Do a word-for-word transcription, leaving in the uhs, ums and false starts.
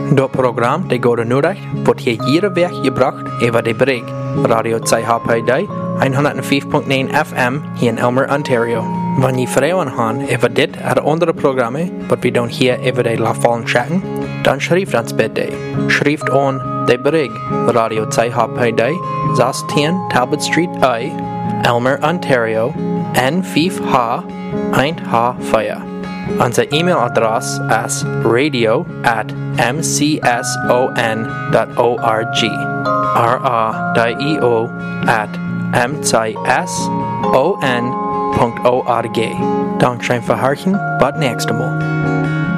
Dat program de Goede Noordicht wordt hier jede week gebracht over de bereik. Radio twee H P D, honderdvijf komma negen F M hier in Elmer, Ontario. Wanneer je vragen hebben over dit en andere programma, wat we doen hier over de lafallen chatten, dan schrijf ons bitte. Schrijf aan de bereik Radio twee H P D, zestien Talbot Street I, Elmer, Ontario, N vijf H één H vier. Onze e-mailadres is radio at m c s o n dot org. R A D I O at m c s o n dot org. Dank schön für Harchen, bis nächstes Mal.